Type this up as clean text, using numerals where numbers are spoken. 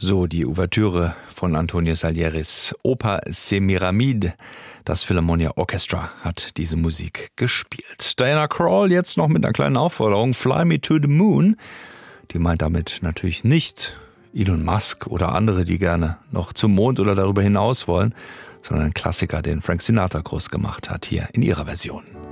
So die Ouvertüre von Antonio Salieris Oper Semiramide. Das Philharmonia Orchestra hat diese Musik gespielt. Diana Krall jetzt noch mit einer kleinen Aufforderung. Fly Me to the Moon. Die meint damit natürlich nicht Elon Musk oder andere, die gerne noch zum Mond oder darüber hinaus wollen, sondern ein Klassiker, den Frank Sinatra groß gemacht hat, hier in ihrer Version.